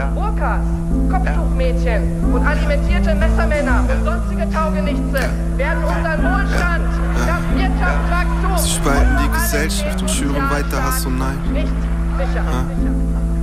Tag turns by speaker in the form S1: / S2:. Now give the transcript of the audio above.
S1: Burkas, Kopftuchmädchen und alimentierte Messermänner und sonstige Taugenichtse werden unseren Wohlstand, das Wirtschaftswachstum
S2: Sie spalten die Gesellschaft und schüren weiter Hass und Neid.
S1: nicht sicher.